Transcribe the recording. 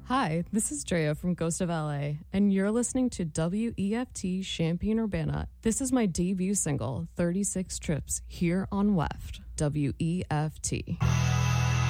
Hi, this is Drea from Ghost of LA, and you're listening to WEFT Champaign-Urbana. This is my debut single, 36 Trips, here on WEFT. WEFT.